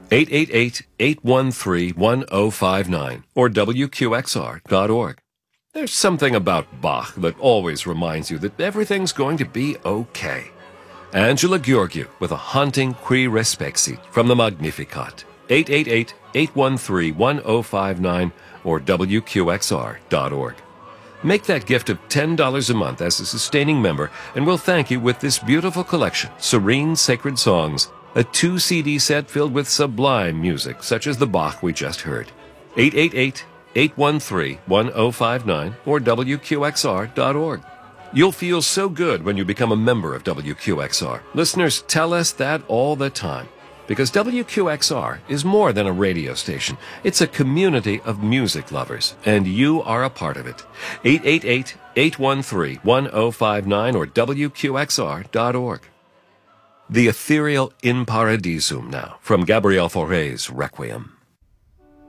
888-813-1059 or WQXR.org. There's something about Bach that always reminds you that everything's going to be okay. Angela Gheorghiu with a haunting Qui Respexit from the Magnificat. 888-813-1059 or WQXR.org. Make that gift of $10 a month as a sustaining member, and we'll thank you with this beautiful collection, Serene Sacred Songs, a 2-CD set filled with sublime music, such as the Bach we just heard. 888-813-1059 or WQXR.org. You'll feel so good when you become a member of WQXR. Listeners tell us that all the time. Because WQXR is more than a radio station. It's a community of music lovers, and you are a part of it. 888-813-1059 or WQXR.org. The ethereal In Paradisum now, from Gabriel Fauré's Requiem.